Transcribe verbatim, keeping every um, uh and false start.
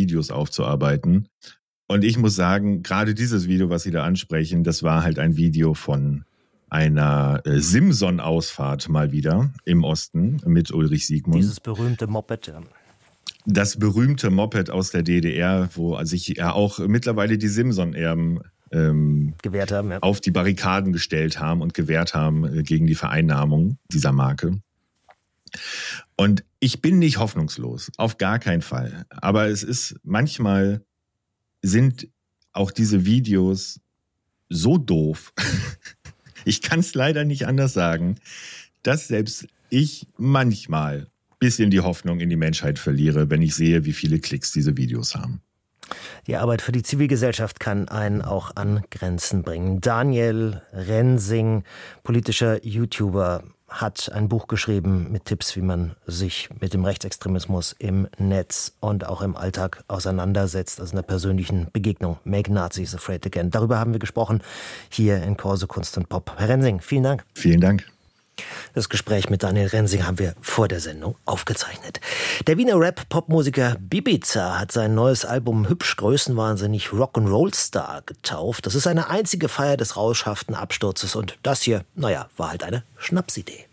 Videos aufzuarbeiten. Und ich muss sagen, gerade dieses Video, was Sie da ansprechen, das war halt ein Video von einer äh, Simson-Ausfahrt mal wieder im Osten mit Ulrich Siegmund. Dieses berühmte Moped. Ja. Das berühmte Moped aus der D D R, wo sich ja auch mittlerweile die Simson-Erben ähm, gewehrt haben, ja. auf die Barrikaden gestellt haben und gewehrt haben äh, gegen die Vereinnahmung dieser Marke. Und ich bin nicht hoffnungslos, auf gar keinen Fall. Aber es ist manchmal sind auch diese Videos so doof, ich kann es leider nicht anders sagen, dass selbst ich manchmal ein bisschen die Hoffnung in die Menschheit verliere, wenn ich sehe, wie viele Klicks diese Videos haben. Die Arbeit für die Zivilgesellschaft kann einen auch an Grenzen bringen. Daniel Rensing, politischer YouTuber, hat ein Buch geschrieben mit Tipps, wie man sich mit dem Rechtsextremismus im Netz und auch im Alltag auseinandersetzt, also einer persönlichen Begegnung. Make Nazis Afraid Again. Darüber haben wir gesprochen hier in Corso Kunst und Pop. Herr Rensing, vielen Dank. Vielen Dank. Das Gespräch mit Daniel Rensing haben wir vor der Sendung aufgezeichnet. Der Wiener Rap-Popmusiker Bibiza hat sein neues Album Hübsch Größenwahnsinnig Rock'n'Roll Star getauft. Das ist eine einzige Feier des rauschhaften Absturzes und das hier, naja, war halt eine Schnapsidee.